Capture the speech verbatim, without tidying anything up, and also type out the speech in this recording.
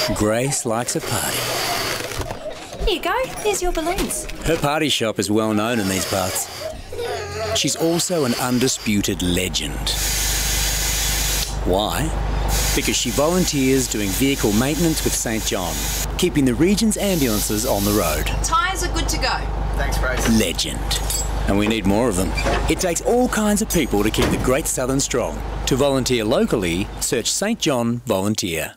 Grace likes a party. Here you go. There's your balloons. Her party shop is well known in these parts. She's also an undisputed legend. Why? Because she volunteers doing vehicle maintenance with Saint John, keeping the region's ambulances on the road. Tyres are good to go. Thanks, Grace. Legend. And we need more of them. It takes all kinds of people to keep the Great Southern strong. To volunteer locally, search Saint John Volunteer.